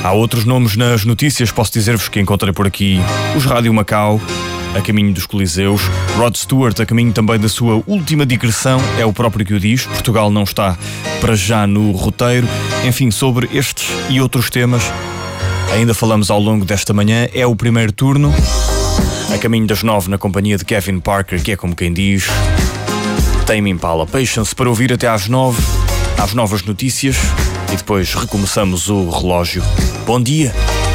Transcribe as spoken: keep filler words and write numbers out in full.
Há outros nomes nas notícias, posso dizer-vos que encontrei por aqui os Rádio Macau, a caminho dos Coliseus, Rod Stewart a caminho também da sua última digressão, é o próprio que o diz, Portugal não está para já no roteiro. Enfim, sobre estes e outros temas ainda falamos ao longo desta manhã. É o primeiro turno, a caminho das nove na companhia de Kevin Parker, que é como quem diz Tame Impala. Patience para ouvir até às nove, às novas notícias, e depois recomeçamos o relógio. Bom dia!